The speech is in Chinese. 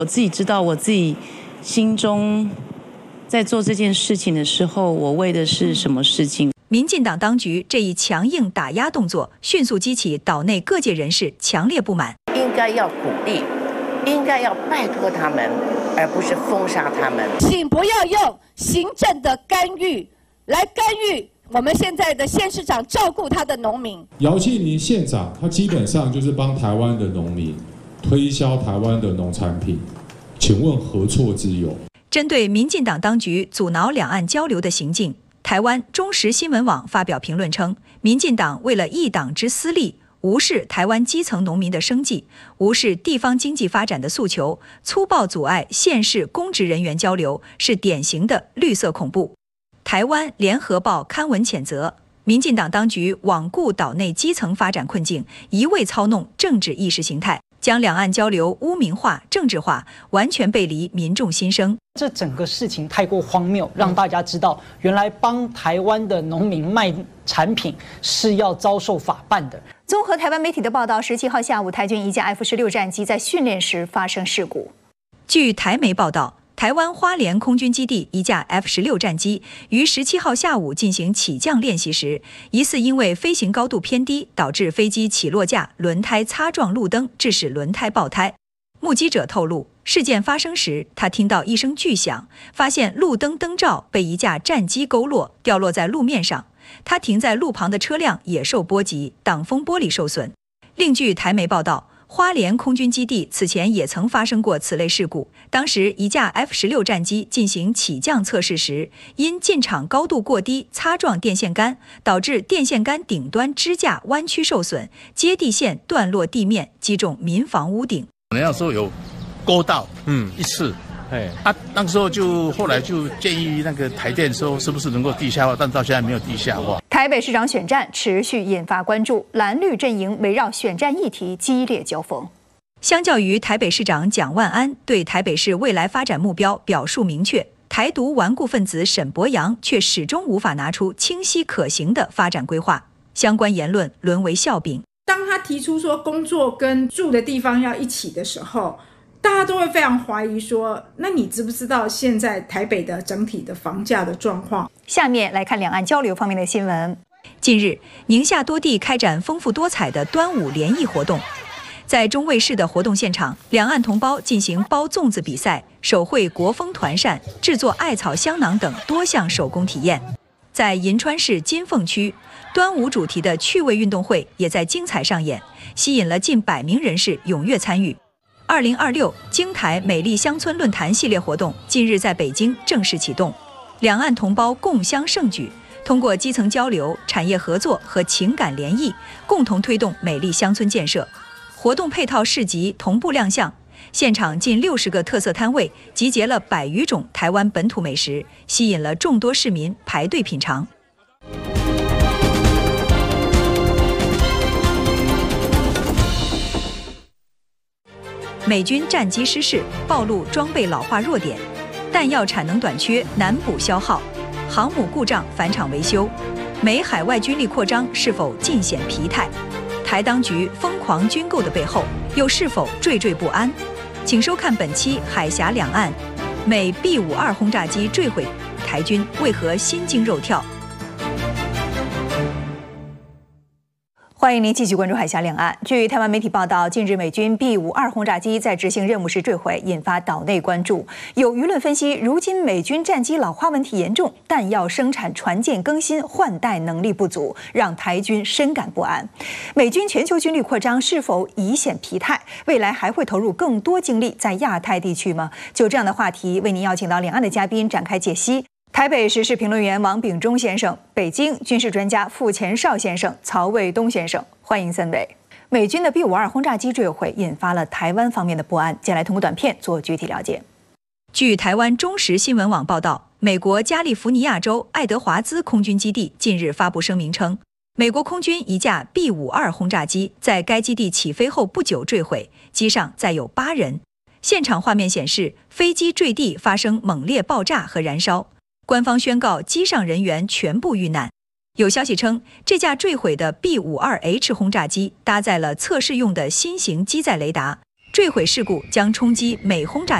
我自己知道我自己心中在做这件事情的时候，我为的是什么事情。 民进党当局这一强硬打压动作，迅速激起岛内各界人士强烈不满。 应该要鼓励，应该要拜托他们，而不是封杀他们。 请不要用行政的干预来干预我们现在的县市长照顾他的农民。 姚庆林县长他基本上就是帮台湾的农民推销台湾的农产品，请问何错之有？ 针对民进党当局阻挠两岸交流的行径，台湾中时新闻网发表评论称，民进党为了一党之私利，无视台湾基层农民的生计，无视地方经济发展的诉求，粗暴阻碍县市公职人员交流，是典型的绿色恐怖。台湾联合报刊文谴责，民进党当局罔顾岛内基层发展困境，一味操弄政治意识形态，将两岸交流污名化、政治化，完全背离民众心声。 这整个事情太过荒谬，让大家知道，原来帮台湾的农民卖产品是要遭受法办的。 综合台湾媒体的报道，17号下午，台军一架 F-16战机在训练时发生事故。 据台媒报道，台湾花莲空军基地一架 F-16战机于17号下午进行起降练习时，疑似因为飞行高度偏低，导致飞机起落架轮胎擦撞路灯，致使轮胎爆胎。目击者透露，事件发生时，他听到一声巨响，发现路灯灯罩被一架战机勾落，掉落在路面上。他停在路旁的车辆也受波及，挡风玻璃受损。另据台媒报道，花莲空军基地此前也曾发生过此类事故，当时一架 F-16战机进行起降测试时，因进场高度过低擦撞电线杆，导致电线杆顶端支架弯曲受损，接地线断落地面，击中民房屋顶。 那时候有勾到一次，那个时候后来就建议那个台电说是不是能够地下化，但到现在没有地下化。 台北市长选战持续引发关注，蓝绿阵营围绕选战议题激烈交锋。 相较于台北市长蒋万安对台北市未来发展目标表述明确，台独顽固分子沈伯洋却始终无法拿出清晰可行的发展规划，相关言论沦为笑柄。 当他提出说工作跟住的地方要一起的时候，大家都会非常怀疑说，那你知不知道现在台北的整体的房价的状况？ 下面来看两岸交流方面的新闻。 近日，宁夏多地开展丰富多彩的端午联谊活动。在中卫市的活动现场，两岸同胞进行包粽子比赛、手绘国风团扇、制作艾草香囊等多项手工体验。在银川市金凤区，端午主题的趣味运动会也在精彩上演，吸引了近100名人士踊跃参与。2026京台美丽乡村论坛系列活动近日在北京正式启动，两岸同胞共襄盛举，通过基层交流、产业合作和情感联谊，共同推动美丽乡村建设。活动配套市集同步亮相，现场近60个特色摊位集结了100余种台湾本土美食，吸引了众多市民排队品尝。美军战机失事，暴露装备老化弱点，弹药产能短缺，难补消耗，航母故障返场维修，美海外军力扩张是否尽显疲态？台当局疯狂军购的背后，又是否惴惴不安？请收看本期《海峡两岸》，美 B-52轰炸机坠毁，台军为何心惊肉跳？ 欢迎您继续关注海峡两岸。据台湾媒体报道，近日美军 B-52轰炸机在执行任务时坠毁，引发岛内关注。有舆论分析，如今美军战机老化问题严重，弹药生产船舰更新换代能力不足，让台军深感不安。美军全球军力扩张是否已显疲态？未来还会投入更多精力在亚太地区吗？就这样的话题，为您邀请到两岸的嘉宾展开解析。台北时事评论员王炳忠先生，北京军事专家傅前绍先生，曹卫东先生，欢迎3位。美军的 B-52轰炸机坠毁，引发了台湾方面的不安。接下来通过短片做具体了解。 据台湾中时新闻网报道，美国加利福尼亚州爱德华兹空军基地近日发布声明称，美国空军一架 B-52轰炸机在该基地起飞后不久坠毁，机上载有8人。现场画面显示，飞机坠地发生猛烈爆炸和燃烧。官方宣告机上人员全部遇难。有消息称，这架坠毁的 B-52H 轰炸机搭载了测试用的新型机载雷达， 坠毁事故将冲击美轰炸